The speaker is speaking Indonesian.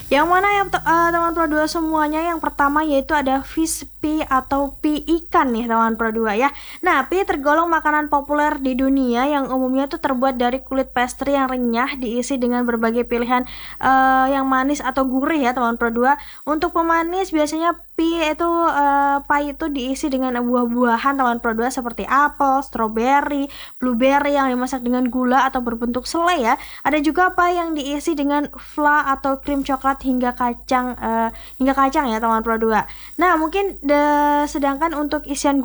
Yang mana ya teman Pro 2 semuanya? Yang pertama yaitu ada fish pie atau pie ikan nih teman Pro 2 ya. Nah, pie tergolong makanan populer di dunia yang umumnya tuh terbuat dari kulit pastry yang renyah diisi dengan berbagai pilihan yang manis atau gurih ya teman Pro 2. Untuk pemanis biasanya pie itu diisi dengan buah-buahan teman Pro 2 seperti apel, stroberi, blueberry yang dimasak dengan gula atau berbentuk selai ya. Ada juga pie yang diisi dengan fla atau krim coklat hingga kacang ya teman Pro 2. Nah, mungkin sedangkan untuk isian